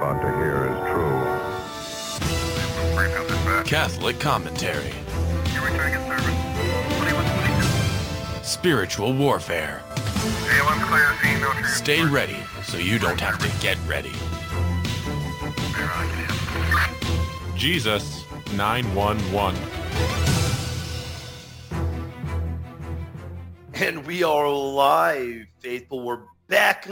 about to hear is true. Catholic commentary. Spiritual warfare. Stay ready so you don't have to get ready. Jesus 911. And we are live, faithful. We're back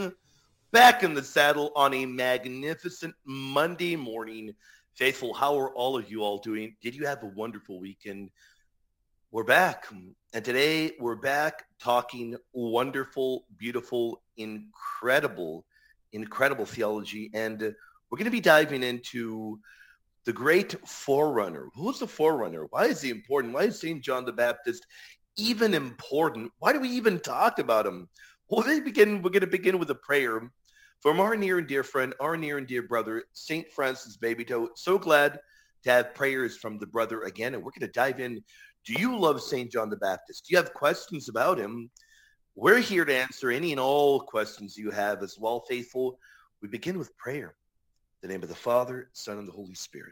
in the saddle on a magnificent Monday morning. Faithful, how are all of you all doing? Did you have a wonderful weekend? We're back. And today we're back talking wonderful, beautiful, incredible theology. And we're going to be diving into the great forerunner. Who's the forerunner? Why is he important? Why is St. John the Baptist even important? Why do we even talk about him? Well, we're going to begin with a prayer from our near and dear friend, our near and dear brother, St. Francis Babytoe. So glad to have prayers from the brother again. And we're going to dive in. Do you love St. John the Baptist? Do you have questions about him? We're here to answer any and all questions you have as well, faithful. We begin with prayer. In the name of the Father, Son, and the Holy Spirit.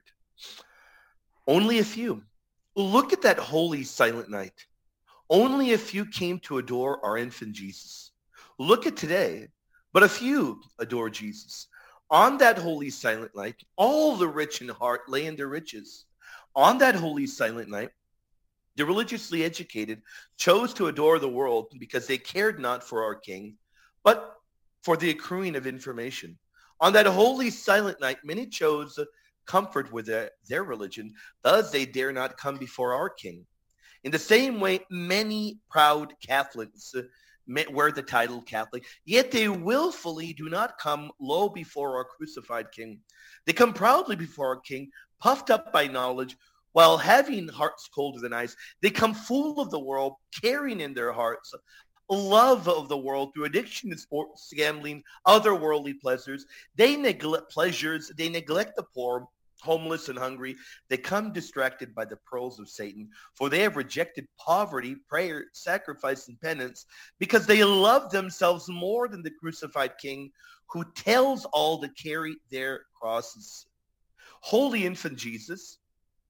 Only a few. Look at that holy silent night. Only a few came to adore our infant Jesus. Look at today, but a few adore Jesus. On that holy silent night, all the rich in heart lay in their riches. On that holy silent night, the religiously educated chose to adore the world because they cared not for our King, but for the accruing of information. On that holy silent night, many chose comfort with their religion. Thus, they dare not come before our King. In the same way, many proud Catholics wear the title Catholic, yet they willfully do not come low before our crucified King. They come proudly before our King, puffed up by knowledge, while having hearts colder than ice. They come full of the world, carrying in their hearts love of the world through addiction to sports, gambling, other worldly pleasures. They neglect the poor, homeless and hungry. They come distracted by the pearls of Satan, for they have rejected poverty, prayer, sacrifice, and penance, because they love themselves more than the crucified King, who tells all to carry their crosses. Holy infant Jesus,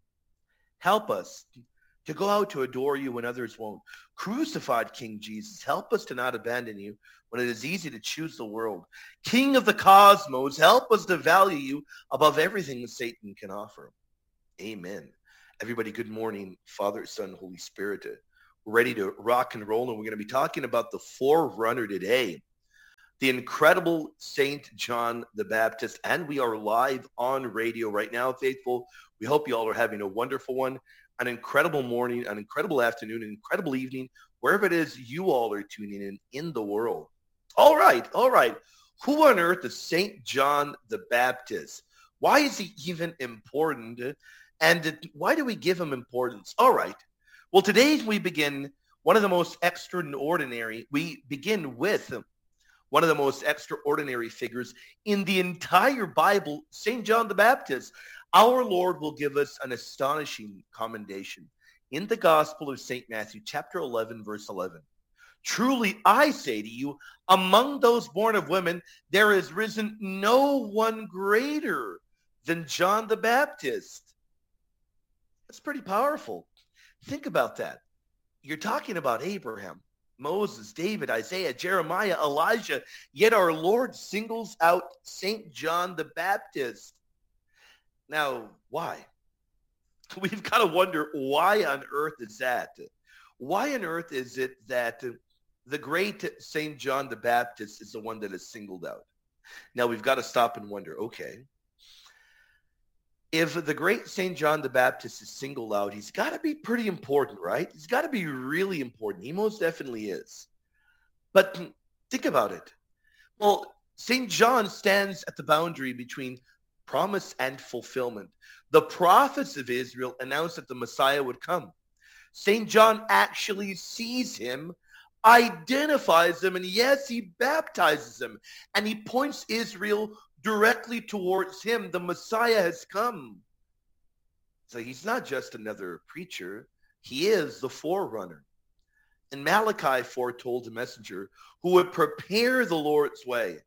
help us to go out to adore you when others won't. Crucified King Jesus, help us to not abandon you when it is easy to choose the world. King of the cosmos, help us to value you above everything that Satan can offer. Amen. Everybody, good morning. Father, Son, Holy Spirit. We're ready to rock and roll, and we're going to be talking about the forerunner today, the incredible St. John the Baptist, and we are live on radio right now, faithful. We hope you all are having a wonderful one, an incredible morning, an incredible afternoon, an incredible evening, wherever it is you all are tuning in the world. All right. Who on earth is St. John the Baptist? Why is he even important? And why do we give him importance? All right. Well, today we begin one of the most extraordinary. We begin with one of the most extraordinary figures in the entire Bible, St. John the Baptist. Our Lord will give us an astonishing commendation in the Gospel of St. Matthew, chapter 11, verse 11. Truly, I say to you, among those born of women, there has risen no one greater than John the Baptist. That's pretty powerful. Think about that. You're talking about Abraham, Moses, David, Isaiah, Jeremiah, Elijah, yet our Lord singles out St. John the Baptist. Now, why? We've got to wonder, why on earth is that? Why on earth is it that the great St. John the Baptist is the one that is singled out? Now, we've got to stop and wonder, okay, if the great St. John the Baptist is singled out, he's got to be pretty important, right? He's got to be really important. He most definitely is. But think about it. Well, St. John stands at the boundary between promise and fulfillment. The prophets of Israel announced that the Messiah would come. St. John actually sees him, identifies him, and yes, he baptizes him. And he points Israel directly towards him. The Messiah has come. So he's not just another preacher. He is the forerunner. And Malachi foretold the messenger who would prepare the Lord's way.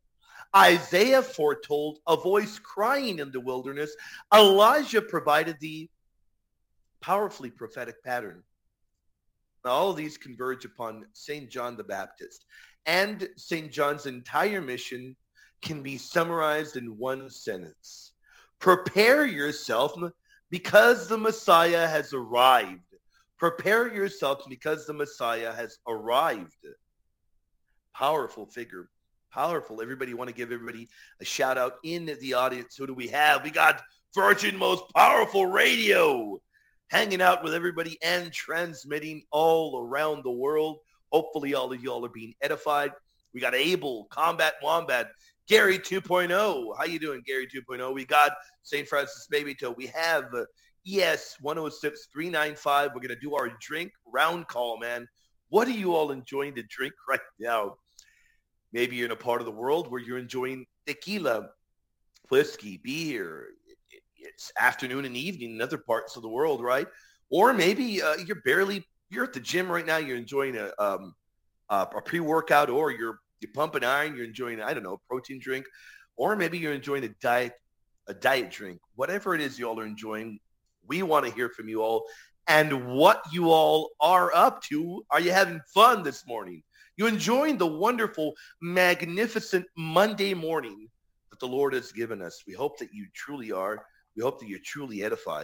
Isaiah foretold a voice crying in the wilderness. Elijah provided the powerfully prophetic pattern. Now, all of these converge upon St. John the Baptist. And St. John's entire mission can be summarized in one sentence. Prepare yourself because the Messiah has arrived. Prepare yourself because the Messiah has arrived. Powerful figure. Powerful. Everybody want to give everybody a shout out in the audience. Who do we have? We got Virgin Most Powerful Radio hanging out with everybody and transmitting all around the world. Hopefully all of y'all are being edified. We got Abel, Combat Wombat, Gary 2.0. How you doing, Gary 2.0? We got St. Francis Babytoe. We have ES 106-395. We're going to do our drink round call, man. What are you all enjoying to drink right now? Maybe you're in a part of the world where you're enjoying tequila, whiskey, beer. It's afternoon and evening in other parts of the world, right? Or maybe you're at the gym right now. You're enjoying a pre-workout, or you're pumping iron. You're enjoying, I don't know, a protein drink, or maybe you're enjoying a diet drink. Whatever it is you all are enjoying, we want to hear from you all and what you all are up to. Are you having fun this morning? You enjoying the wonderful, magnificent Monday morning that the Lord has given us? We hope that you truly are. We hope that you're truly edified.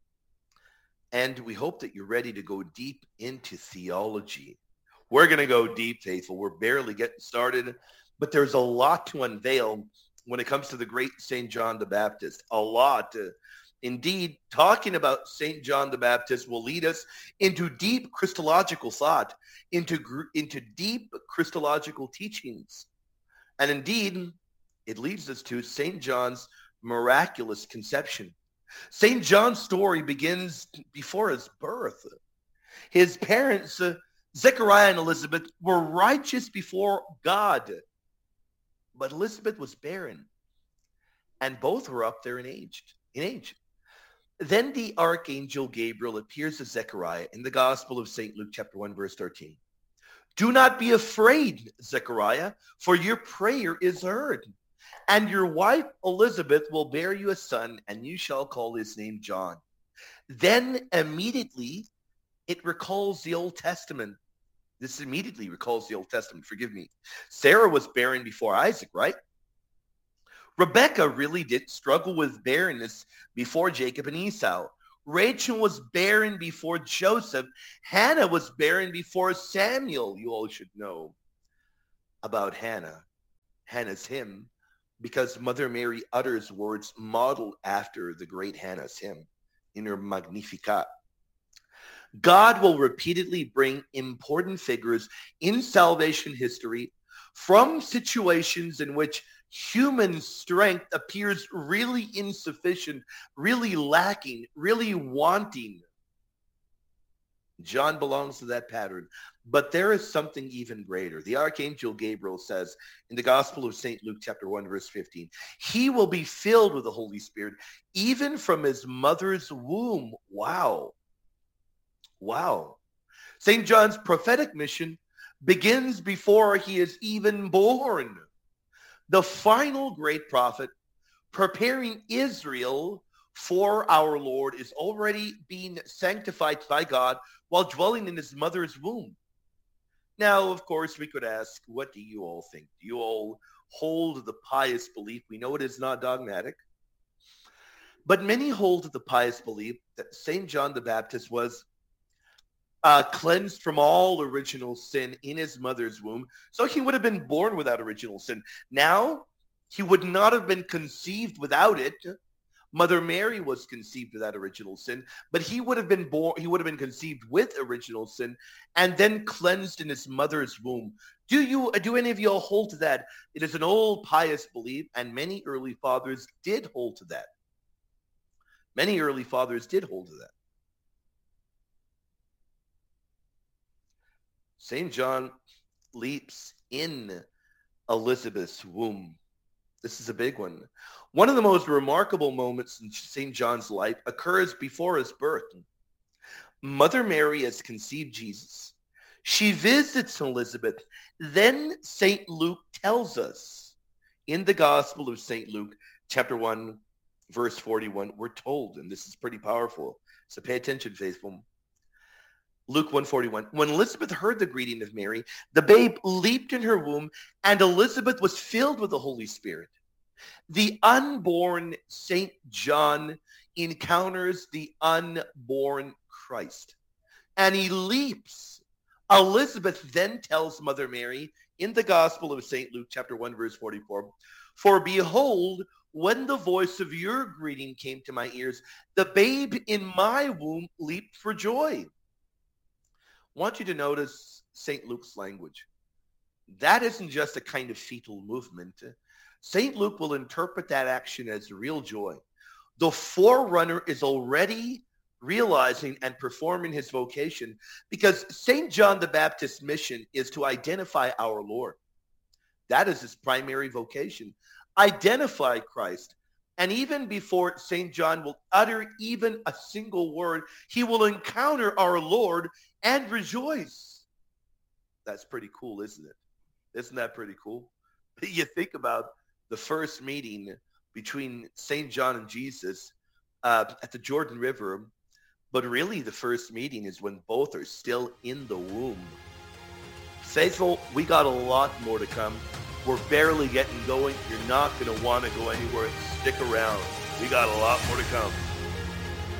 And we hope that you're ready to go deep into theology. We're going to go deep, faithful. We're barely getting started, but there's a lot to unveil when it comes to the great St. John the Baptist. A lot. Indeed, talking about St. John the Baptist will lead us into deep Christological thought, into deep Christological teachings. And indeed, it leads us to St. John's miraculous conception. St. John's story begins before his birth. His parents, Zechariah and Elizabeth, were righteous before God, but Elizabeth was barren, and both were up there in age. Then the archangel Gabriel appears to Zechariah in the Gospel of St. Luke chapter 1, verse 13. Do not be afraid, Zechariah, for your prayer is heard. And your wife Elizabeth will bear you a son, and you shall call his name John. Then immediately it recalls the Old Testament. This immediately recalls the Old Testament. Forgive me. Sarah was barren before Isaac, right? Rebecca really did struggle with barrenness before Jacob and Esau. Rachel was barren before Joseph. Hannah was barren before Samuel. You all should know about Hannah. Hannah's hymn, because Mother Mary utters words modeled after the great Hannah's hymn in her Magnificat. God will repeatedly bring important figures in salvation history from situations in which human strength appears really insufficient, really lacking, really wanting. John belongs to that pattern. But there is something even greater. The archangel Gabriel says in the Gospel of St. Luke chapter 1, verse 15, he will be filled with the Holy Spirit, even from his mother's womb. Wow. Wow. St. John's prophetic mission begins before he is even born. The final great prophet preparing Israel for our Lord is already being sanctified by God while dwelling in his mother's womb. Now, of course, we could ask, what do you all think? Do you all hold the pious belief? We know it is not dogmatic, but many hold the pious belief that St. John the Baptist was cleansed from all original sin in his mother's womb. So he would have been born without original sin. Now, he would not have been conceived without it. Mother Mary was conceived without original sin, but he would have been conceived with original sin and then cleansed in his mother's womb. Do any of you all hold to that? It is an old pious belief, and many early fathers did hold to that. Many early fathers did hold to that. St. John leaps in Elizabeth's womb. This is a big one. One of the most remarkable moments in St. John's life occurs before his birth. Mother Mary has conceived Jesus. She visits Elizabeth. Then St. Luke tells us In the Gospel of St. Luke, chapter 1, verse 41, we're told, and this is pretty powerful, so pay attention, faithful. Luke 1:41, when Elizabeth heard the greeting of Mary, the babe leaped in her womb, and Elizabeth was filled with the Holy Spirit. The unborn St. John encounters the unborn Christ, and he leaps. Elizabeth then tells Mother Mary in the Gospel of St. Luke, chapter 1, verse 44, for behold, when the voice of your greeting came to my ears, the babe in my womb leaped for joy. I want you to notice St. Luke's language. That isn't just a kind of fetal movement. St. Luke will interpret that action as real joy. The forerunner is already realizing and performing his vocation because St. John the Baptist's mission is to identify our Lord. That is his primary vocation. Identify Christ. And even before St. John will utter even a single word, he will encounter our Lord and rejoice. That's pretty cool, isn't it? Isn't that pretty cool? You think about the first meeting between St. John and Jesus at the Jordan River, but really the first meeting is when both are still in the womb. Faithful, we got a lot more to come. We're barely getting going. You're not going to want to go anywhere. Stick around. We got a lot more to come.